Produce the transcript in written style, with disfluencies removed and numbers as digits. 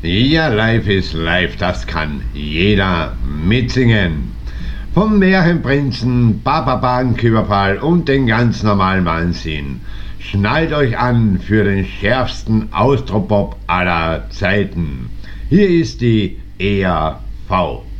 Ja, Life is Life, das kann jeder mitsingen. Vom Märchenprinzen, Papapan, Küberfall und den ganz normalen Wahnsinn. Schnallt euch an für den schärfsten Austropop aller Zeiten. Hier ist die ERV.